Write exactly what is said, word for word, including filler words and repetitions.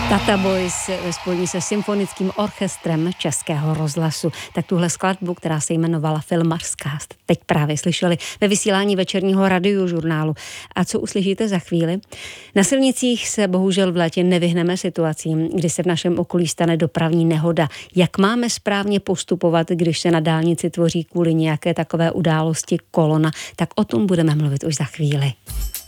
Tata Boys ve spojení se symfonickým orchestrem Českého rozhlasu. Tak tuhle skladbu, která se jmenovala Filmařská, jste teď právě slyšeli ve vysílání večerního radiožurnálu. A co uslyšíte za chvíli? Na silnicích se bohužel v létě nevyhneme situacím, kdy se v našem okolí stane dopravní nehoda. Jak máme správně postupovat, když se na dálnici tvoří kvůli nějaké takové události kolona, tak o tom budeme mluvit už za chvíli.